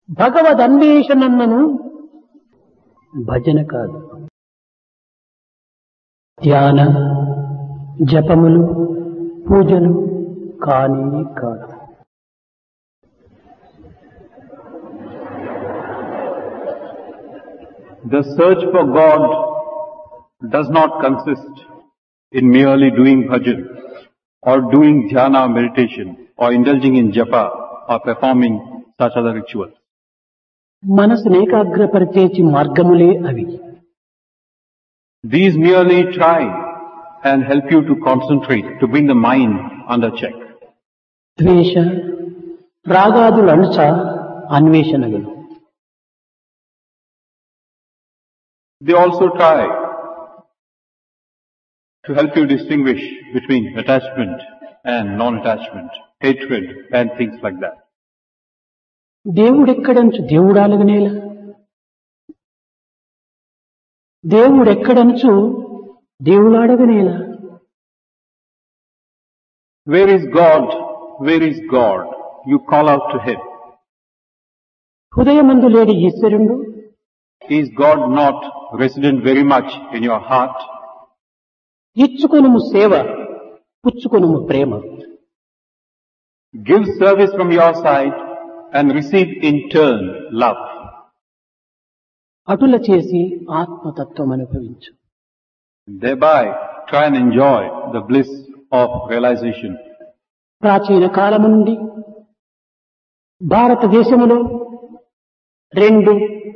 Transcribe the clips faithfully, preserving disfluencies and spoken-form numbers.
భగవద్ అన్వేషణను భజన కాదు, ధ్యాన జపములు పూజలు కాని కాదు. The search for God does not consist in merely doing bhajan or doing dhyana meditation or indulging in japa or performing such other rituals. మనసును ఏకాగ్రపరిచేచి మార్గములే అవి. These merely try and help you to concentrate, to bring the mind under check. ద్వేష రాగాదుల అంశ అన్వేషణలు. They also try to help you distinguish between attachment and non-attachment, hatred and things like that. దేవుడెక్కడంచు దేవుడాలగనేలా, దేవుడెక్కడంచు దేవుడాడగనేలా. Where is God? Where is God? You call out to Him. హృదయమందు లేడి ఈశ్వరుడు, Is God not resident very much in your heart? ఇచ్చుకొనుము సేవ, పుచ్చుకొనుము ప్రేమ. Give service from your side and receive in turn love. అటుల చేసి ఆత్మతత్వం అనుభవించు. Thereby try and enjoy the bliss of realization. ప్రాచీన కాలము నుండి భారతదేశములో రెండు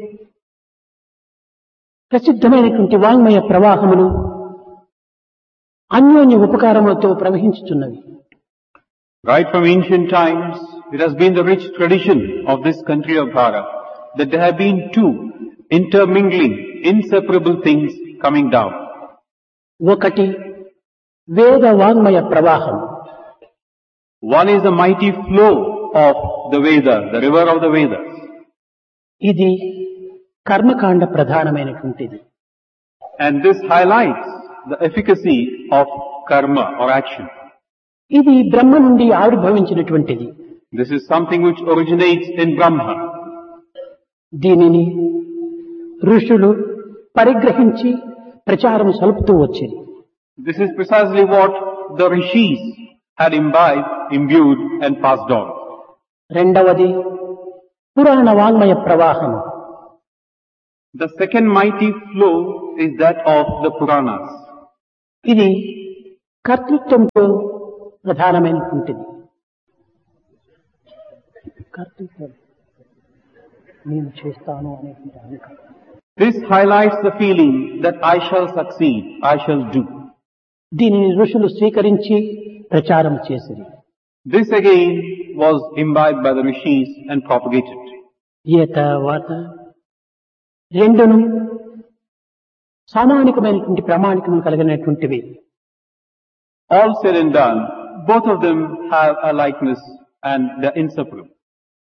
ప్రసిద్ధమైనటువంటి వాంగ్మయ ప్రవాహములు అన్యోన్య ఉపకారములతో ప్రవహించుచున్నవి. Right from ancient times, it has been the rich tradition of this country of Bharat that there have been two intermingling, inseparable things coming down. ఒకటి వేద వాంగ్మయ ప్రవాహం. One is the mighty flow of the Veda, the river of the Vedas. ఇది కర్మకాండ ప్రధానమైనటువంటిది. And this highlights the efficacy of karma or action. ఇది బ్రహ్మ నుండి ఆవిర్భవించినటువంటిది. This is something which originates in Brahma. దీనిని ఋషులు పరిగ్రహించి ప్రచారం సలుపుతూ వచ్చేది. This is precisely what the rishis had imbibed, imbued and passed on. రెండవది పురాణ వాంగ్మయ ప్రవాహం. The second mighty flow is that of the Puranas. ఇది కర్తృత్వంతో ప్రధానమైనటువంటిది. కర్తృత్వం నేను చేస్తాను అనేటువంటి అహంకారం. This highlights the feeling that I shall succeed, I shall do. దీనిని ఋషులు స్వీకరించి ప్రచారం చేసిరి. This again was imbibed by the rishis and propagated. ఏ తర్వాత రెండును సామానికమైనటువంటి ప్రామాణికము కలిగినటువంటివి. All said and done, both of them have a likeness and they are inseparable.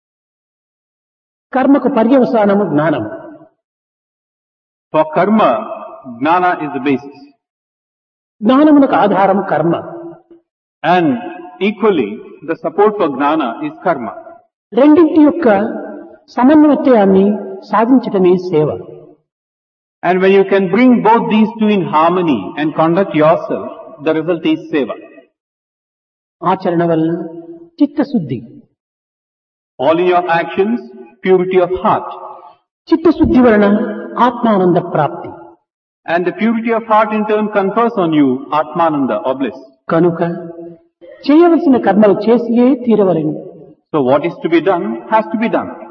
కర్మకు పర్యవసానము జ్ఞానం. For karma, gnana is the basis. జ్ఞానమునకు ఆధారం కర్మ. And equally, the support for gnana is karma. రెండింటి యొక్క సమన్వయాన్ని సాధించటమే సేవ. And when you can bring both these two in harmony and conduct yourself, the result is seva. ఆచరణ వలన చిత్తశుద్ధి. All in your actions, purity of heart. చిత్తశుద్ధి వలన ఆత్మానంద ప్రాప్తి. And the purity of heart in turn confers on you atmananda or bliss. కనుక చేయవలసిన కర్మలు చేసియే తీరవలెను. So what is to be done has to be done.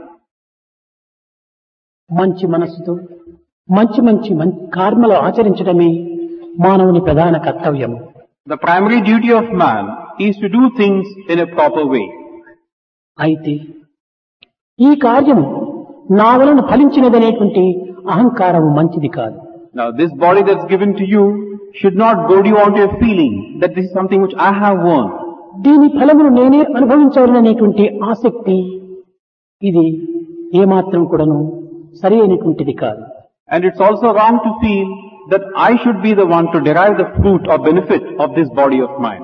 మంచి మనస్సుతో మంచి మంచి కర్మలు ఆచరించడమే మానవుని ప్రధాన కర్తవ్యము. The primary duty of man is to do things in a proper way. అయితే ఈ కార్యము నా వలన ఫలించినదనేటువంటి అహంకారము మంచిది కాదు. Now this body that's given to you should not goad you on to a feeling that this is something which I have won. దీని ఫలమును నేనే అనుభవించాలనేటువంటి ఆసక్తి ఇది ఏమాత్రం కూడాను సరి అయినటువంటిది కాదు. And it's also wrong to feel that I should be the one to derive the fruit or benefit of this body of mine.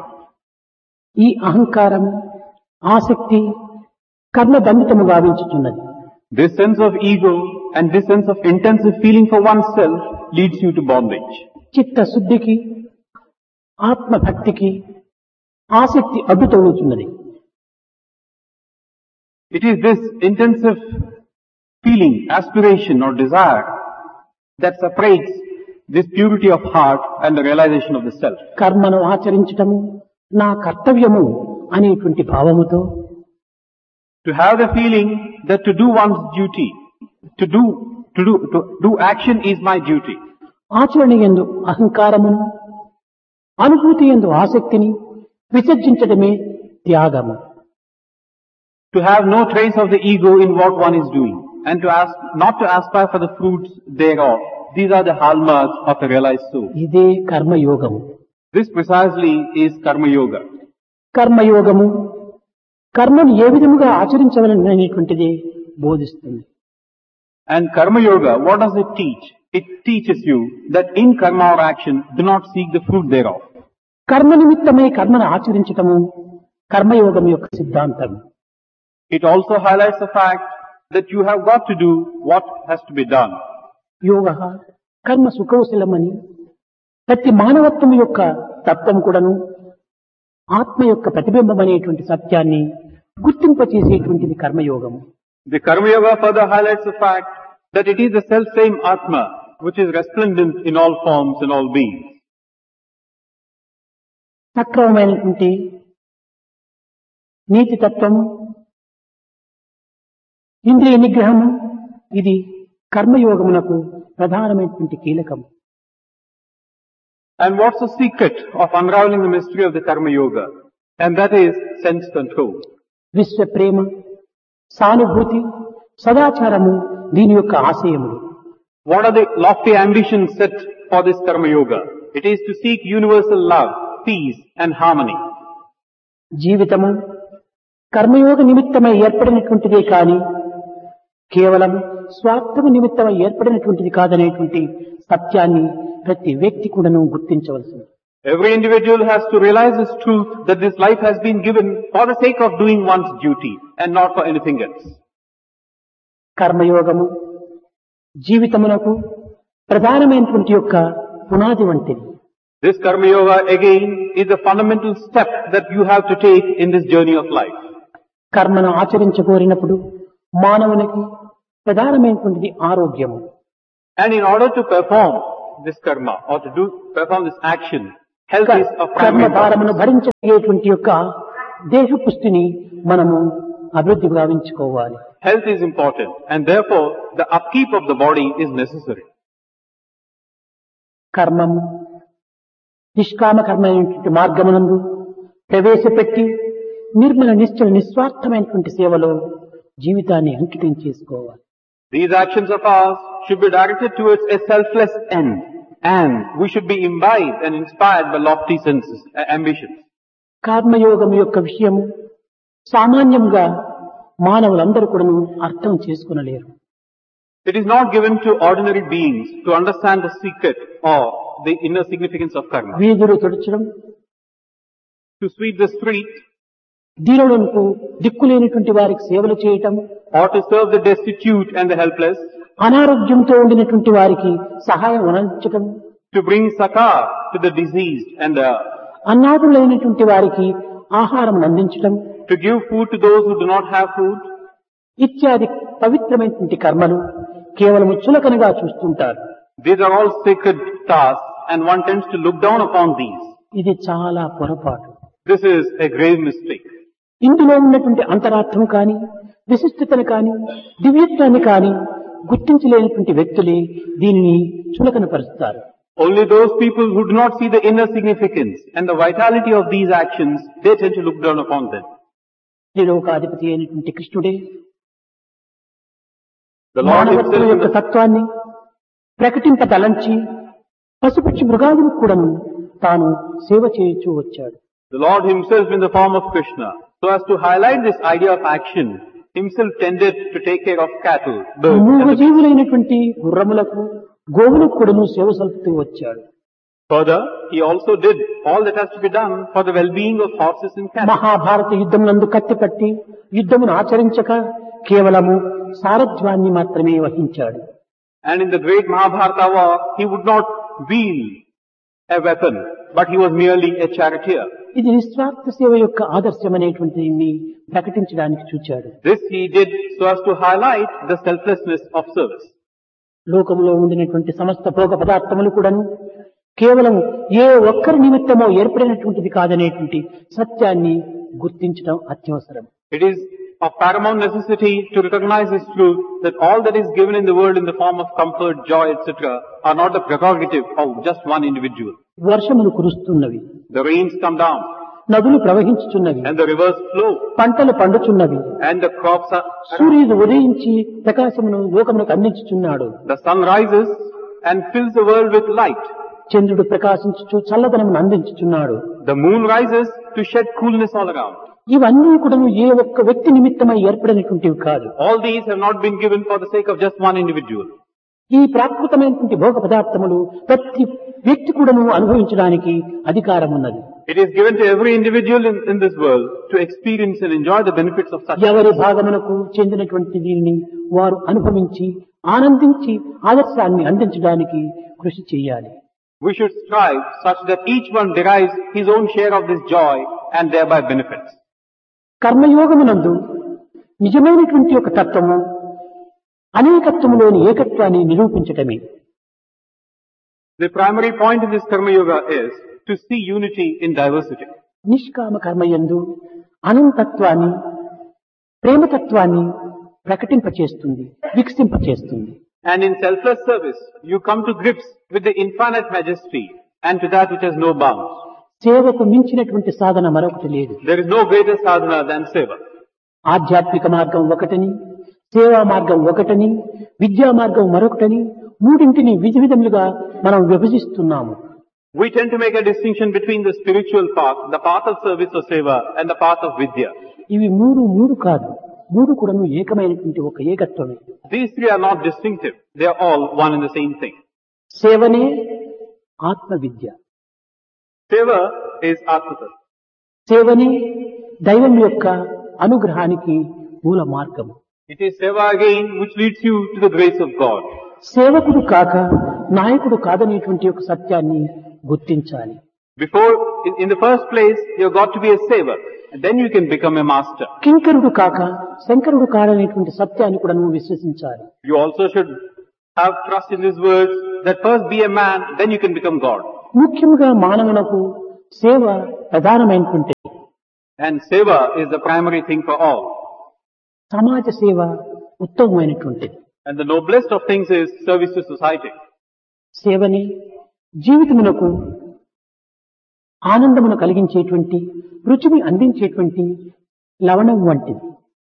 ఈ అహంకారం ఆసక్తి కర్మ బంధితము గావించుతున్నది. This sense of ego and this sense of intensive feeling for oneself leads you to bondage. చిత్త శుద్ధికి ఆత్మభక్తికి ఆసక్తి అడ్డు తగులుతున్నది. It is this intensive feeling, aspiration or desire that separates this purity of heart and the realization of the self. కర్మను ఆచరించటము నా కర్తవ్యము అనేటువంటి భావముతో To have the feeling that to do one's duty, to do, to do, to do action is my duty. ఆచరణ యందు అహంకారమును అనుభూతి యందు ఆసక్తిని విసర్జించడమే త్యాగము. To have no trace of the ego in what one is doing and to ask, not to aspire for the fruits thereof. These are the hallmarks of a realized soul. ఇదే కర్మయోగము. This precisely is karma yoga. కర్మయోగము కర్మను ఏ విధముగా ఆచరించవలని అనేటువంటిది బోధిస్తుంది. And karma yoga, what does it teach? It teaches you that in karma or action, do not seek the fruit thereof. కర్మ నిమిత్తమై కర్మను ఆచరించటము కర్మయోగం యొక్క సిద్ధాంతం. It also highlights the fact that you have got to do what has to be done. యోగ కర్మ సుకౌశలమని ప్రతి మానవత్వం యొక్క తత్వం కూడాను ఆత్మ యొక్క ప్రతిబింబం అనేటువంటి సత్యాన్ని గుర్తింపచేసేటువంటిది కర్మయోగము. The karma yoga further highlights the fact that it is the self-same Atma which is resplendent in all forms and all beings. సక్రమమైనటువంటి నీతి తత్వము, ఇంద్రియ నిగ్రహము ఇది కర్మయోగమునకు ప్రధానమైనటువంటి కీలకము. And what's the secret of unraveling the mystery of the karma yoga? And that is sense control. విశ్వ ప్రేమ, సానుభూతి, సదాచారము దీని యొక్క ఆశయములు. What are the lofty ambitions set for this karma yoga? It is to seek universal love, peace and harmony. జీవితము కర్మయోగ నిమిత్తమై ఏర్పడినటువంటిదే కాని కేవలం స్వార్థము నిమిత్తమై ఏర్పడినటువంటిది కాదనేటువంటి సత్యాన్ని ప్రతి వ్యక్తి కూడాను గుర్తించవలసింది. Every individual has to realize this truth that this life has been given for the sake of doing one's duty and not for anything else. కర్మయోగము జీవితమునకు ప్రధానమైనటువంటి యొక్క పునాది వంటిది. This karma yoga again is the fundamental step that you have to take in this journey of life. కర్మను ఆచరించగోరినప్పుడు మానవునికి ప్రధానమైనటువంటిది ఆరోగ్యము. And in order to perform this karma or to do perform this action, health is of కర్మ primary భారమును importance. భరించగలిగేటువంటి యొక్క దేహ పుష్టిని మనము అభివృద్ధి గావించుకోవాలి. Health is important and therefore the upkeep of the body is necessary. కర్మము నిష్కామ కర్మైనటువంటి మార్గమునందు ప్రవేశపెట్టి నిర్మల నిశ్చల నిస్వార్థమైనటువంటి సేవలో జీవితాన్ని అంకితం చేసుకోవాలి. These actions of ours should be directed towards a selfless end and we should be imbibed and inspired by lofty senses, uh, ambitions. కర్మయోగం యొక్క విషయము సామాన్యంగా మానవులందరూ కూడా అర్థం చేసుకునలేరు. It is not given to ordinary beings to understand the secret or the inner significance of karma. వీధులు తుడచడం, To sweep the street దీనులకు దిక్కులేనటువంటి వారికి సేవలు చేయటం, or to serve the destitute and the helpless, అనారోగ్యంతో ఉండినటువంటి వారికి సహాయం అందించటం, to bring sakar to the diseased and the, అన్నాథులైనటువంటి వారికి ఆహారం అందించటం to give food to those who do not have food. ఇత్యాది పవిత్రమైనటువంటి కర్మలు కేవలం చులకనగా చూస్తుంటారు. These are all sacred tasks and one tends to look down upon these. ఇది చాలా పొరపాటు. This is a grave mistake. ఇందులో ఉన్నటువంటి అంతరార్థం కాని విశిష్టతను కాని దివ్యత్వాన్ని కాని గుర్తించలేనటువంటి వ్యక్తులే దీనిని చులకనపరుస్తారు. Only those people who do not see the inner significance and the vitality of these actions, they tend to look down upon them. త్రిలోకాధిపతి అయినటువంటి కృష్ణుడే The Lord మానవత్వం himself, in యొక్క the, తత్వాన్ని ప్రకటింపదలంచి పశుపక్షి మృగాదులు కూడాను తాను సేవ చేయించు వచ్చాడు. the Lord himself in the form of Krishna, so as to highlight this idea of action, himself tended to take care of cattle, birds, and the మూగజీవులైనటువంటి గుర్రములకు గోవులకు కూడాను సేవ సల్పుతూ వచ్చాడు. further, he also did all that has to be done for the well-being of horses and cattle. Mahabharata యుద్ధం నందు కత్తిపట్టి యుద్ధమును ఆచరించక కేవలము సారథ్యాన్ని మాత్రమే వహించాడు. And in the great Mahabharata war, he would not wield a weapon, but he was merely a charioteer. ఇది నిస్వార్థ సేవ యొక్క ఆదర్శం అనేటువంటిది ప్రకటించడానికి చూచాడు. This he did so as to highlight the selflessness of service. లోకంలో ఉండినటువంటి సమస్త భోగ పదార్థములు కూడాను కేవలం ఏ ఒక్కరి నిమిత్తమో ఏర్పడినటువంటిది కాదనేటువంటి సత్యాన్ని గుర్తించడం అత్యవసరం. It is of paramount necessity to recognize this truth that all that is given in the world in the form of comfort, joy, et cetera are not the prerogative of just one individual. వర్షములు కురుస్తున్నవి, The rains come down నదులు ప్రవహించుచున్నవి, and the rivers flow పంటలు పండుచున్నవి, and the crops are. సూర్యుడు ఉదయించి ప్రకాశమును లోకమునకు అందించుచున్నాడు. The sun rises and fills the world with light. చంద్రుడు ప్రకాశించుచు చల్లదనమును అందించుచున్నాడు. The moon rises to shed coolness all around. ఇవన్నీ కూడా ఏ ఒక్క వ్యక్తి నిమిత్తమై ఏర్పడినటువంటివి కాదు. All these have not been given for the sake of just one individual. ఈ ప్రాకృతమైనటువంటి భోగ పదార్థములు ప్రతి వ్యక్తి కూడాను అనుభవించడానికి అధికారం ఉన్నది. It is given to every individual in, in this world to experience and enjoy the benefits of such. ఎవరి భాగమునకు చెందినటువంటి దీనిని వారు అనుభవించి ఆనందించి ఆదర్శాన్ని అందించడానికి కృషి చేయాలి. We should strive such that each one derives his own share of this joy and thereby benefits. కర్మయోగమునందు నిజమైనటువంటి ఒక తత్వము అనేకత్వములోని ఏకత్వాన్ని నిరూపించటమే. The primary point in this Karma Yoga is to see unity in diversity. నిష్కామ కర్మయందు అనంతత్వాన్ని ప్రేమతత్వాన్ని ప్రకటింపచేస్తుంది, వికసింపచేస్తుంది. And in selfless service, you come to grips with the infinite majesty and to that which has no bounds. సేవకు మించినటువంటి సాధన మరొకటి లేదు. There is no greater sadhana than seva. ఆధ్యాత్మిక మార్గం ఒకటని, సేవా మార్గం ఒకటని, విద్యా మార్గం మరొకటని మూడింటిని విధి విధములుగా మనం విభజిస్తున్నాము. We tend to make a distinction between the spiritual path, the path of service or seva, and the path of vidya. ఇవి మూడు మూడు కాదు, మూడు కూడాను ఏకమైనటువంటి ఒక ఏకత్వమే. These three are not distinctive. They are all one and the same thing. సేవనే ఆత్మ విద్య, Seva is Atmatattva. సేవనే దైవం యొక్క అనుగ్రహానికి మూల మార్గము. It is seva again which leads you to the grace of God. సేవకుడు కాక నాయకుడు కాదనేటువంటి ఒక సత్యాన్ని గుర్తించాలి. Before, in, in the first place, you've got to be a saver, and then you can become a master. కింకరుడు కాక శంకరుడు కాదనేటువంటి సత్యాన్ని కూడా నువ్వు విశ్వసించాలి. You also should have trust in these words that first be a man, then you can become God. ముఖ్యంగా మానవునకు సేవ ప్రధానమైనటువంటి, And seva is the primary thing for all. సమాజ సేవ ఉత్తమమైనటువంటిది. And the noblest of things is service to society. సేవని జీవితమునకు ఆనందమును కలిగించేటువంటి, రుచిని అందించేటువంటి లవణం వంటిది.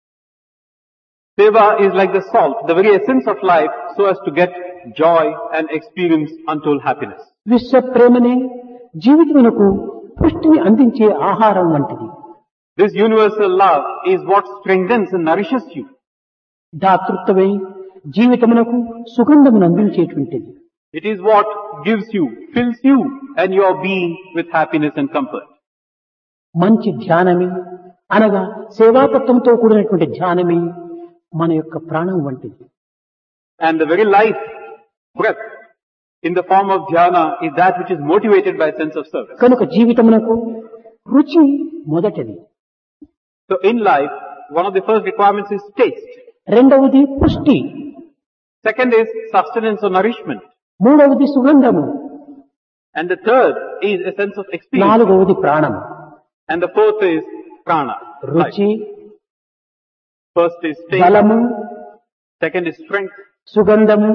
Seva is like the salt, the very essence of life, so as to get joy and experience untold happiness. విశ్వ ప్రేమనే జీవితమునకు పుష్టిని అందించే ఆహారం వంటిది. This universal love is what strengthens and nourishes you. దాతృత్వమై జీవితమునకు సుగంధమును అందించేటువంటిది. It is what gives you, fills you and your being with happiness and comfort. మంచి ధ్యానమే అనగా సేవాతత్వంతో కూడినటువంటి ధ్యానమే మన యొక్క ప్రాణం వంటిది. And the very life, breath, in the form of dhyana is that which is motivated by sense of service. కనుక జీవితమునకు రుచి మొదటిది. So in life, one of the first requirements is taste. రెండవది పుష్టి, Second is sustenance or nourishment. మూడవది సుగంధము, And the third is a sense of experience. నాలుగవది ప్రాణం. And the fourth is prana. Life. రుచి, First is taste. బలము, Second is strength. సుగంధము,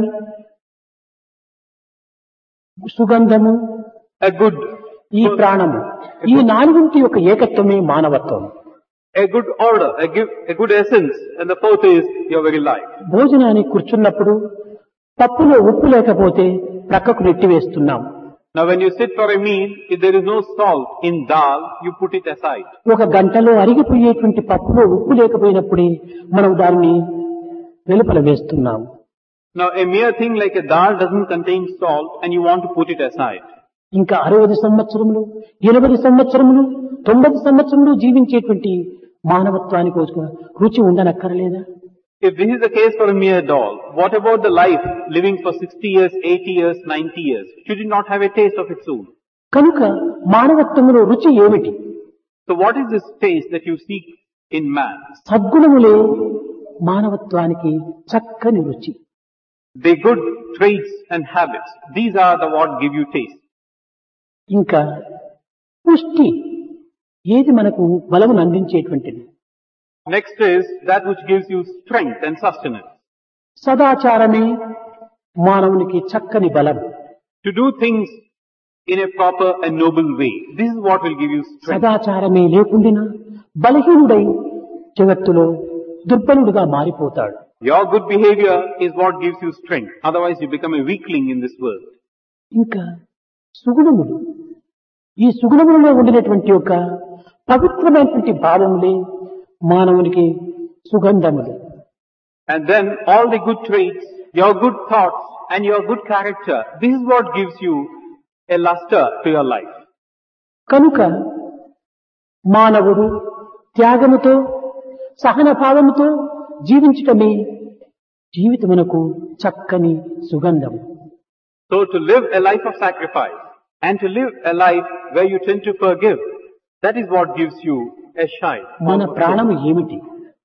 సుగంధము, A good, ఈ ప్రాణము, ఈ నాలుగింటి యొక్క ఏకత్వమే మానవత్వం. a good order, a, give, a good essence. And the fourth is your very life. భోజనానికి కూర్చున్నప్పుడు పప్పులో ఉప్పు లేకపోతే ప్రక్కకు నెట్టివేస్తున్నాం. Now when you sit for a meal, if there is no salt in dal, you put it aside. ఒక గంటలో అరిగిపోయేటువంటి పప్పులో ఉప్పు లేకపోయినప్పుడే మనం దానిని వెలుపల వేస్తున్నాం. Now a mere thing like a dal doesn't contain salt and you want to put it aside. ఇంకా అరవై సంవత్సరములు, ఎనభై సంవత్సరములు, తొంభై సంవత్సరములు జీవించేటువంటి మానవత్వానికి ఒక రుచి ఉండనక్కర్లేదా? If this is the case for a mere doll, what about the life living for sixty years, eighty years, ninety years? Should it not have a taste of its own? కనుక మానవత్వములో రుచి ఏమిటి? So what is this taste that you seek in man? సద్గుణములే మానవత్వానికి చక్కని రుచి. The good traits and habits, these are the what give you taste. ఇంకా పుష్టి ఏది మనకు బలమును అందించేటువంటిది? Next is that which gives you strength and sustenance. సదాచారమే మానవునికి చక్కని బలం. To do things in a proper and noble way. This is what will give you strength. సదాచారమే లేకుండా బలహీనుడై జగత్తులో దుర్బలుడుగా మారిపోతాడు. Your good behavior is what gives you strength. Otherwise you become a weakling in this world. ఇంకా సుగుణములు, ఈ సుగుణములలో ఉండినటువంటి యొక్క పవిత్రమైనటువంటి భావములే మానవునికి సుగంధములు. And then all the good traits, your good thoughts and your good character, this is what gives you a luster to your life. కనుక మానవుడు త్యాగముతో సహన భావముతో జీవించటమే జీవితమునకు చక్కని సుగంధం. So to live a life of sacrifice and to live a life where you tend to forgive, that is what gives you a shine. మన ప్రాణము ఏమిటి?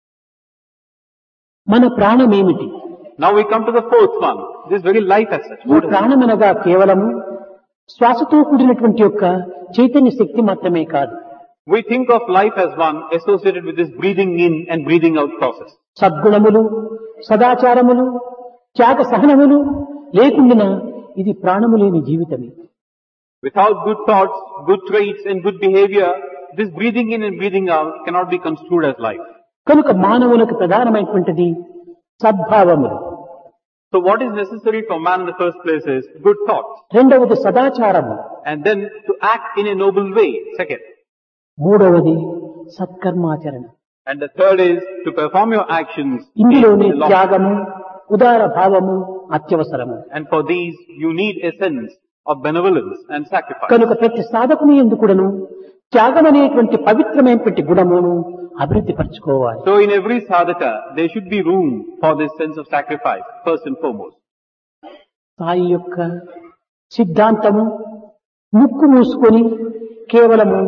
మన ప్రాణం ఏమిటి? Now we come to the fourth one. This very life as such. ఈ ప్రాణమనగా కేవలము శ్వాసతో కూడినటువంటి యొక్క చైతన్య శక్తి మాత్రమే కాదు. We think of life as one associated with this breathing in and breathing out process. సద్గుణములు, సదాచారములు, త్యాగ సహనములు లేకుండా ఇది ప్రాణము లేని జీవితమే. Without good thoughts, good traits and good behavior, this breathing in and breathing out cannot be construed as life. కనుక మానవులకు ప్రధానమైనటువంటిది సద్భావములు. So what is necessary for man in the first place is good thoughts. రెండవది సదాచారము. And then to act in a noble way, second. మూడవది సత్కర్మాచరణ. And the third is to perform your actions ఇందులోనే in law. త్యాగము, ఉదార భావము అత్యవసరము. And for these you need a sense of benevolence and sacrifice. కనుక ప్రతి సాధకుని ఎందుకుడను త్యాగం అనేటువంటి పవిత్రమైనటువంటి గుణమును అభివృద్ధి పరచుకోవాలి. So in every sadhaka there should be room for this sense of sacrifice, first and foremost. Sai యొక్క సిద్ధాంతము ముక్కు మూసుకొని కేవలము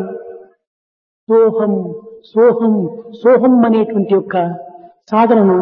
సోహం సోహం సోహం అనేటువంటి యొక్క సాధనను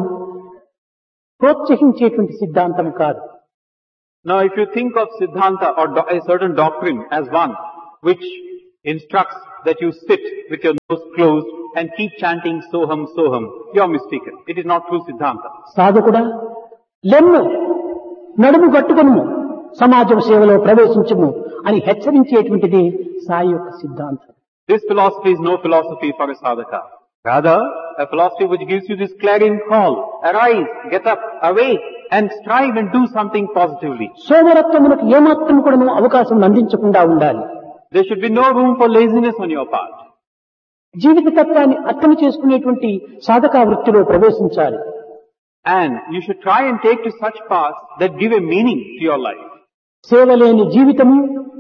ప్రోత్సహించేటువంటి సిద్ధాంతం కాదు. Now if you think of Siddhanta or do- a certain doctrine as one which instructs that you sit with your nose closed and keep chanting Soham Soham, you are mistaken. It is not true Siddhanta. సాధకుడా లెమ్ము నడుము గట్టుకొనుము సమాజం సేవలో ప్రవేశించుము అని హెచ్చరించేటువంటిది సాయి యొక్క సిద్ధాంతం. This philosophy is no philosophy for a sadhaka. Rather, a philosophy which gives you this clarion call, arise, get up, awake, and strive and do something positively. సోమరత్వములకు ఏమాత్రం కూడా అవకాశం అందించకుండా ఉండాలి. There should be no room for laziness on your part. జీవిత తత్వాన్ని అర్థం చేసుకునేటువంటి సాధకా వృత్తిలో ప్రవేశించాలి. And you should try and take to such paths that give a meaning to your life. సేవలేని జీవితము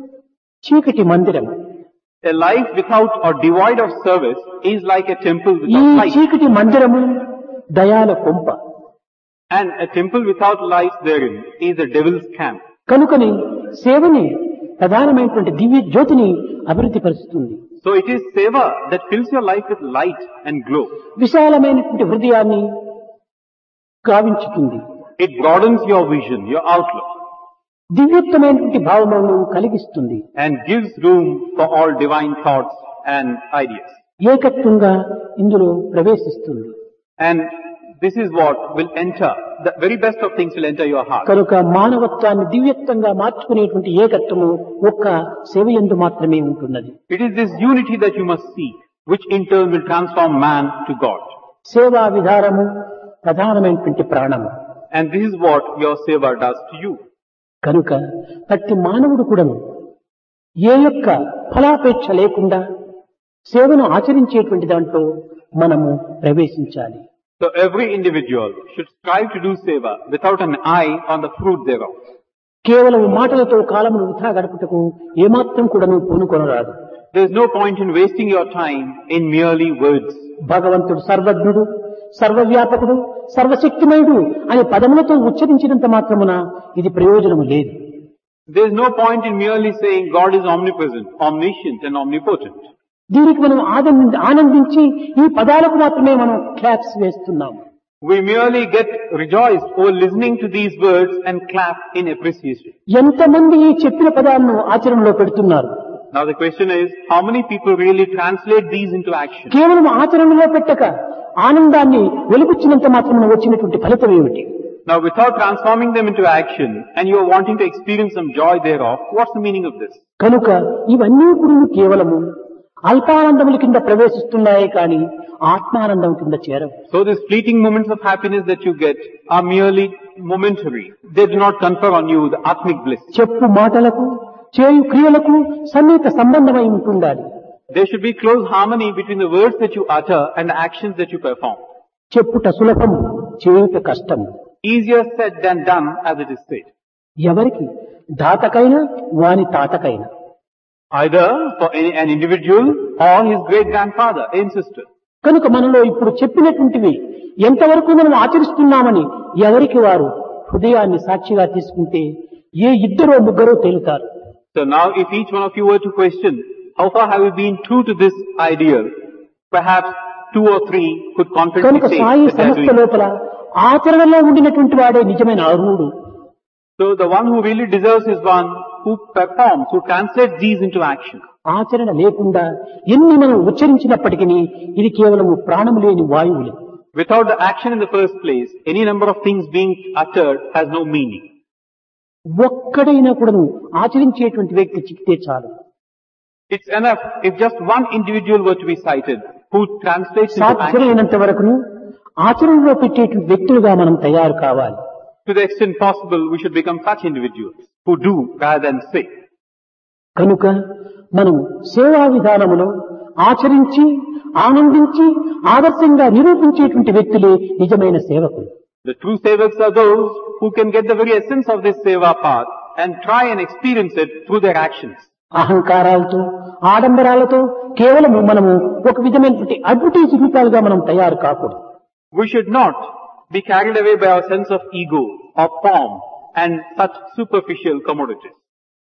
చీకటి మందిరము. A life without or devoid of service is like a temple ఈ without light. చీకటి మందిరము దయాల కొంప. And a temple without light therein is a devil's camp. కనుకని సేవని ప్రధానమైనటువంటి దివ్య జ్యోతిని అభివృద్ధి పరుస్తుంది. So it is seva that fills your life with light and glow. విశాలమైనటువంటి హృదయాన్ని గావించుతుంది. It broadens your vision, your outlook, దివ్యత్వమైనటువంటి భావములను కలిగిస్తుంది. and gives room for all divine thoughts and ideas. ఏకత్వంగా ఇందులో ప్రవేశిస్తుంది. And this is what will enter, the very best of things will enter your heart. కనుక మానవత్వాన్ని దివ్యత్వంగా మార్చుకునేటువంటి ఏకత్వము ఒక్క సేవయందు మాత్రమే ఉంటున్నది. It is this unity that you must seek, which in turn will transform man to God. సేవా విధానము ప్రధానమైనటువంటి ప్రాణము. And this is what your seva does to you. కనుక ప్రతి మానవుడు కూడాను ఏ యొక్క ఫలాపేక్ష లేకుండా సేవను ఆచరించేటువంటి దాంట్లో మనము ప్రవేశించాలి. So every individual should strive to do seva without an eye on the fruit thereof. కేవలం మాటలతో కాలమును వృథా గడుపుటకు ఏమాత్రం కూడాను పూనుకొనరాదు. There is no point in wasting your time in merely words. భగవంతుడు సర్వజ్ఞుడు, సర్వవ్యాపకుడు, సర్వశక్తిమయుడు అనే పదములతో ఉచ్చరించినంత మాత్రమున ఇది ప్రయోజనము లేదు. There is no point in merely saying God is omnipresent, omniscient and omnipotent. దీనికి మనం ఆనంద ఆనందించి ఈ పదాలకు మాత్రమే మనం క్లాప్స్ వేస్తున్నాము. We merely get rejoiced over listening to these words and clap in appreciation. ఎంతమంది ఈ చెప్పిన పదాలను ఆచరణలో పెడుతున్నారు? Now the question is, how many people really translate these into action? కేవలం ఆచరణలో పెట్టక ఆనందాన్ని వెలుగుచ్చినంత మాత్రమే వచ్చినటువంటి ఫలితం ఏమిటి? Now without transforming them into action and you are wanting to experience some joy thereof, what's the meaning of this? కనుక ఇవన్నీ కూడా కేవలము అల్పానందముల కింద ప్రవేశిస్తున్నాయే కానీ ఆత్మానందం కింద చేరవు. So these fleeting moments of happiness that you get are merely momentary. They do not confer on you the atmic bliss. చెప్పు మాటలకు చేయు క్రియలకు సన్నిహిత సంబంధమై ఉంటుండాలి. There should be close harmony between the words that you utter and the actions that you perform. చెప్పుట సులభం, చేయుట కష్టం. Easier said than done, as it is said. ఎవరికి? దాతకైనా వాని తాతకైనా. Either for any, an individual or his great grandfather and sister. కనుక మనలో ఇప్పుడు చెప్పినటువంటివి ఎంతవరకు మనం ఆచరిస్తున్నామని ఎవరికి వారు హృదయాన్ని సాక్షిగా తీసుకుంటే ఏ ఇద్దరో ముగ్గురో తేలుతారు. So now if each one of you were to question, how far have you been true to this ideal? Perhaps two or three could confidently కనుక say Sai that they are సంస్థ doing. లోపల ఆచరణలో ఉండినటువంటి వాడే నిజమైన అర్హుడు. So the one who really deserves is one who performs, who translates these into action. ఆచరణ లేకుండా ఎన్ని మనం ఉచ్చరించినప్పటికీ ఇది కేవలము ప్రాణము లేని వాయువులే. Without the action in the first place, any number of things being uttered has no meaning. ఒక్కడైనా కూడాను ఆచరించేటువంటి వ్యక్తి చిక్కితే చాలు. It's enough if just one individual were to be cited who translates into action. సాధ్యమైనంత వరకును ఆచరణలో పెట్టేటువంటి వ్యక్తులుగా మనం తయారు కావాలి. To the extent possible, we should become such individuals who do rather than say. కనుక మనం సేవా విధానమును ఆచరించి ఆనందించి ఆదర్శంగా నిరూపించేటువంటి వ్యక్తులే నిజమైన సేవకులు. The true sevaks are those who can get the very essence of this seva path and try and experience it through their actions. అహంకారాలతో ఆడంబరాలతో కేవలం మనము ఒక విధమైనటువంటి అడ్వర్టైజ్ రూపాలుగా మనం తయారు కాకూడదు. We should not be carried away by our sense of ego or pomp and such superficial commodities.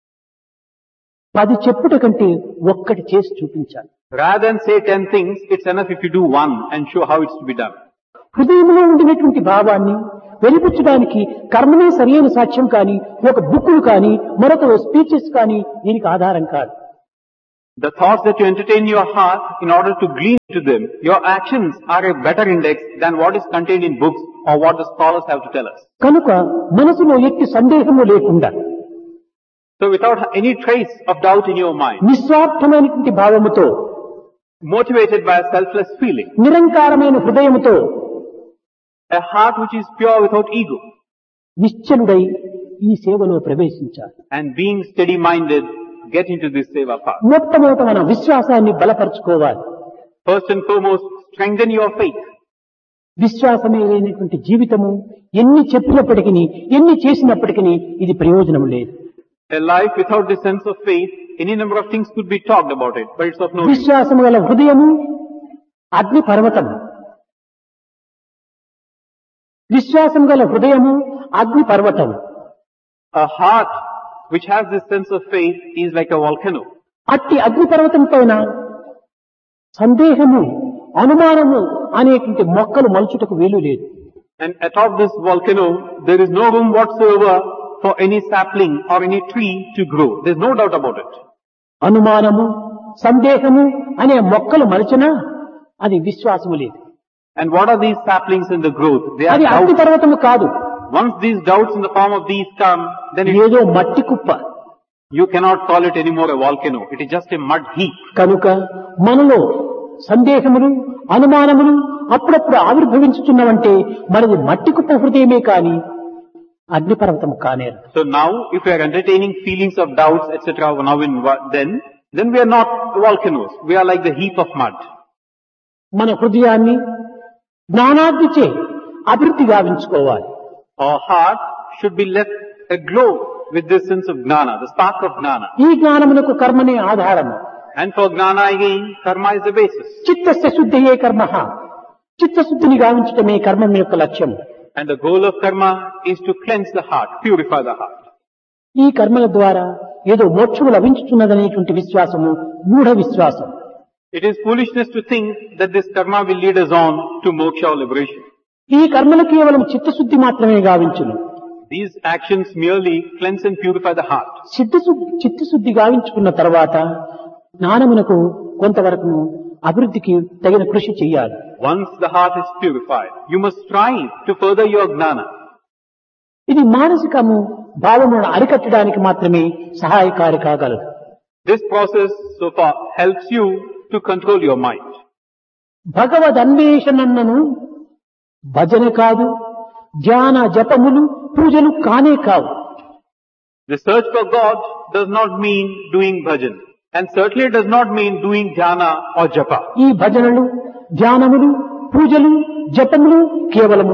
పది చెప్పుట కంటే ఒక్కటి చేసి చూపించాలి. Rather than say ten things, it's enough if you do one and show how it's to be done. హృదయంలో ఉండినటువంటి భావాన్ని వెలిపుచ్చడానికి కర్మనే సరైన సాక్ష్యం కానీ ఒక బుక్కులు కానీ మరొక స్పీచెస్ కానీ దీనికి ఆధారం కాదు. The thoughts that you entertain in your heart, in order to glean to them, your actions are a better index than what is contained in books or what the scholars have to tell us. కనుక మనసులో ఎట్టి సందేహము లేకుండా, So without any trace of doubt in your mind, నిస్వార్థమైనటువంటి భావముతో, motivated by a selfless feeling, నిరంకారమైన హృదయముతో, a heart which is pure without ego, నిశ్చలుడై ఈ సేవలో ప్రవేశించాలి. and being steady-minded, get into this seva path. మొట్టమొదట మన విశ్వాసాన్ని బలపరుచుకోవాలి. First and foremost, strengthen your faith. విశ్వాసమే లేనటువంటి జీవితము ఎన్ని చెప్పినప్పటికీ ఎన్ని చేసినప్పటికీ ఇది ప్రయోజనం లేదు. A life without the sense of faith, any number of things could be talked about it, but it's of no use. విశ్వాసము గల హృదయము అగ్ని పర్వతము. విశ్వాసం గల హృదయము అగ్ని పర్వతము. A heart which has this sense of faith is like a volcano. అట్టి అగ్ని పర్వతం పైన సందేహము అనుమానము అనేటువంటి మొక్కలు మలుచుటకు వీలు లేదు. And atop this volcano, there is no room whatsoever for any sapling or any tree to grow. There's no doubt about it. అనుమానము సందేహము అనే మొక్కలు మలచినా అది విశ్వాసము లేదు. And what are these saplings in the growth? They are అది అగ్ని doubts. పర్వతము కాదు. Once these doubts in the form of these come, then it, ఏదో మట్టి కుప్ప. you cannot call it anymore a volcano. It is just a mud heap. కనుక మనలో సందేహములు అనుమానములు అప్పుడప్పుడు ఆవిర్భవించుతున్నవంటే మనది మట్టి కుప్ప హృదయమే కాని అగ్నిపర్వతం కానేరు. So now, if we are entertaining feelings of doubts, et cetera, now in then, then we are not volcanoes. We are like the heap of mud. మన హృదయాన్ని జ్ఞానాగ్నిచే అభివృద్ధి గావించుకోవాలి. Our heart should be left aglow with this sense of gnana, the spark of gnana. ఈ జ్ఞానమునకు కర్మనే ఆధారము. And for gnana again, karma is the basis. చిత్తస్య శుద్ధియే కర్మ. చిత్తశుద్ధిని గావించటమే కర్మం యొక్క లక్ష్యం. And the goal of karma is to cleanse the heart, purify the heart. ఈ కర్మల ద్వారా ఏదో మోక్షము లభించుతున్నదనేటువంటి విశ్వాసము మూఢ విశ్వాసం. It is foolishness to think that this karma will lead us on to moksha or liberation. ఈ కర్మలు కేవలం చిత్తశుద్ధి మాత్రమే గావించును. These actions merely cleanse and purify the heart. చిత్తశుద్ధి చిత్తశుద్ధి గావించుకున్న తర్వాత జ్ఞానమునకు కొంతవరకు అభివృద్ధికి తగిన కృషి చేయాలి. Once the heart is purified, you must strive to further your gnana. ఇది మానసికము భావములను అరికట్టడానికి మాత్రమే సహాయకారి కాగలదు. This process so far helps you to control your mind. భగవద్ అన్వేషణను భజన కాదు, ధ్యాన జపములు పూజలు కానే కావు. The search for God does not mean doing bhajan, and certainly does not mean doing dhyana or japa. ఈ భజనలు ధ్యానములు పూజలు జపములు కేవలము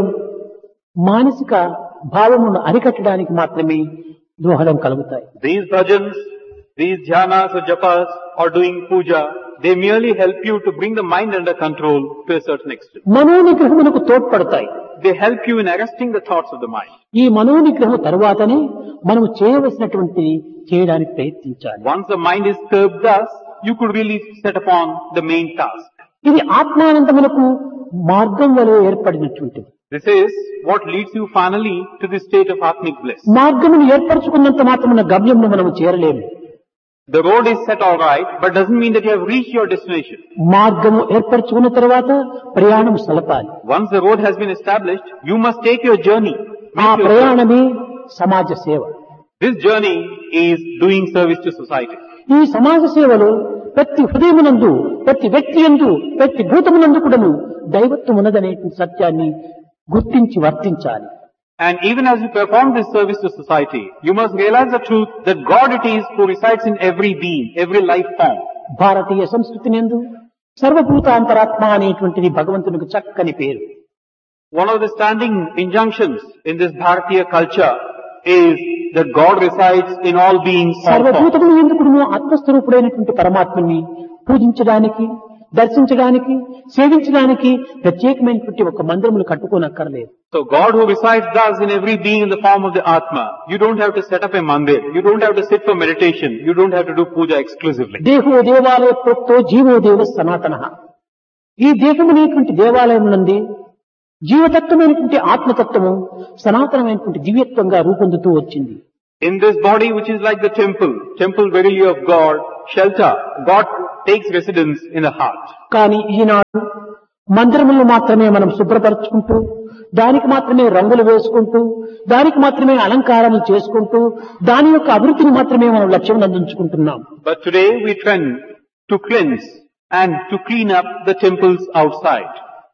మానసిక భావమును అరికట్టడానికి మాత్రమే దోహదం కలుగుతాయి. These bhajans, these dhyanas or japas or doing puja, they merely help you to bring the mind under control to a certain extent. మనోనిగ్రహమునకు తోడ్పడతాయి. They help you in arresting the thoughts of the mind. ఈ మనోనిగ్రహం తరువాతనే మనము చేయవలసినటువంటి చేయడానికి ప్రయత్నించాలి. Once the mind is curbed thus, you could really set upon the main task. ఇది ఆత్మానందమునకు మార్గం వలె ఏర్పడినటువంటిది. This is what leads you finally to the state of Atmic bliss. మార్గమును ఏర్పరచుకున్నంత మాత్రమున గమ్యమును మనము చేరలేము. The road is set all right, but doesn't mean that you have reached your destination. మార్గము ఏర్పరచుకున్న తర్వాత ప్రయాణం సలపాలి. Once the road has been established, you must take your journey. ఆ ప్రయాణమే సమాజ సేవ. This journey is doing service to society. ఈ సమాజ సేవలో ప్రతి హృదయమునందు, ప్రతి వ్యక్తి యందు, ప్రతి భూతమునందు కూడాను దైవత్వం ఉన్నదనే సత్యాన్ని గుర్తించి వర్తించాలి. And even as you perform this service to society, you must realize the truth that God it is who resides in every being, every life form. భారతీయ సంస్కృతి నందు సర్వభూతాంతరాత్మ అనేటువంటిది భగవంతునికి చక్కని పేరు. One of the standing injunctions in this Bharatiya culture is that God resides in all beings. సర్వభూతములు ఎందుకును ఆత్మస్వరూపుడైనటువంటి పరమాత్మని పూజించడానికి, దర్శించడానికి, సేవించడానికి ప్రత్యేకమైనటువంటి ఒక మందిరములు కట్టుకోనక్కర్లేదు. So God who resides thus in every being in the form of the Atma, you don't have to set up a mandir, you don't have to sit for meditation, you don't have to do puja exclusively. దేహో దేవాలయ ప్రోక్తో GO దేవ సనాతనః. ఈ దేహమునేటువంటి దేవాలయం నుండి జీవతత్వమైనటువంటి ఆత్మతత్వము సనాతనమైనటువంటి దివ్యత్వంగా రూపొందుతూ వచ్చింది. In this body which is like the temple, temple verily of God, shelter, God takes residence in the heart. కానీ ఈనాడు మందిరములను మాత్రమే మనం శుభ్రపరచుకుంటూ, దానికి మాత్రమే రంగులు వేసుకుంటూ, దానికి మాత్రమే అలంకారాలు చేసుకుంటూ, దాని యొక్క అభివృద్ధిని మాత్రమే మనం లక్ష్యం అందించుకుంటున్నాం. But today we trend to cleanse and to clean up the temples outside.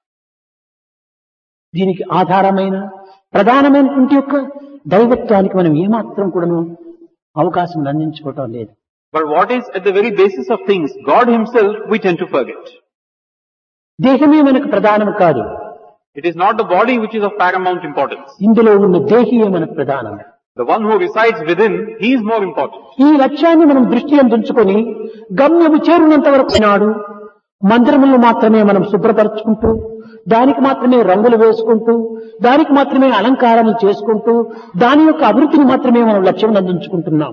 దీనికి ఆధారమైన ప్రధానమైనటువంటి యొక్క దైవత్వానికి మనం ఏమాత్రం కూడాను అవకాశం అందించుకోవటం లేదు. But what is at the very basis of things, God himself, we tend to forget. దేహమే మనకు ప్రధానం కాదు. It is not the body which is of paramount importance. ఇందులో ఉన్న దేహియే మనకు ప్రధానం. The one who resides within, he is more important. ఈ లక్ష్యాన్ని మనం దృష్టి అందించుకొని గమ్యము చేరునంత వరకు నాడు మందిరములను మాత్రమే మనం శుభ్రపరచుకుంటూ, దానికి మాత్రమే రంగులు వేసుకుంటూ, దానికి మాత్రమే అలంకారాలు చేసుకుంటూ, దాని యొక్క అభివృద్ధిని మాత్రమే మనం లక్ష్యం అందించుకుంటున్నాం.